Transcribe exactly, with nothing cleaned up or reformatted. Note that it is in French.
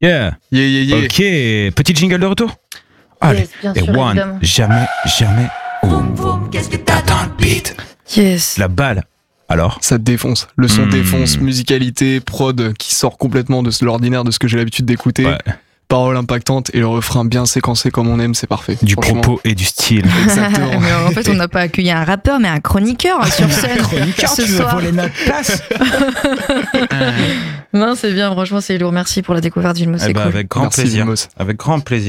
Yeah. Yeah, yeah, yeah. Ok, petit jingle de retour. Allez, Yes, bien et sûr, one, évidemment. jamais, jamais. Boum, boum, qu'est-ce que t'as dans le beat? Yes. La balle. Alors Ça défonce. Le son Mmh. défonce, musicalité, prod qui sort complètement de l'ordinaire de ce que j'ai l'habitude d'écouter. Ouais. Paroles impactantes et le refrain bien séquencé comme on aime, c'est parfait. Du Franchement. propos et du style. Exactement. Mais en fait, on n'a pas accueilli un rappeur, mais un chroniqueur sur scène ce soir. notre place? Non, c'est bien, franchement, c'est lourd. Merci pour la découverte, Vilmos, Eh c'est ben, cool. avec grand Merci, plaisir. Vilmos. Avec grand plaisir.